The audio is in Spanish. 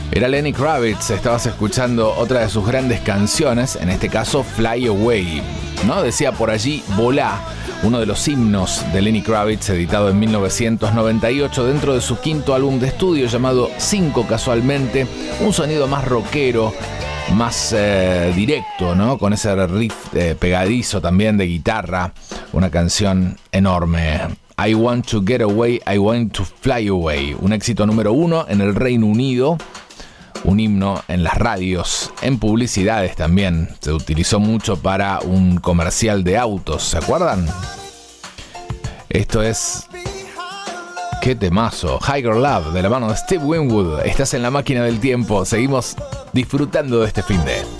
Era Lenny Kravitz, estabas escuchando otra de sus grandes canciones, en este caso Fly Away, ¿no? Decía por allí Volá, uno de los himnos de Lenny Kravitz, editado en 1998 dentro de su quinto álbum de estudio llamado 5 casualmente, un sonido más rockero, más directo, ¿no? Con ese riff pegadizo también de guitarra, una canción enorme. I Want to Get Away, I Want to Fly Away, un éxito número 1 en el Reino Unido. Un himno en las radios, en publicidades también. Se utilizó mucho para un comercial de autos, ¿se acuerdan? Esto es... ¡Qué temazo! Higher Love, de la mano de Steve Winwood. Estás en la máquina del tiempo. Seguimos disfrutando de este fin de...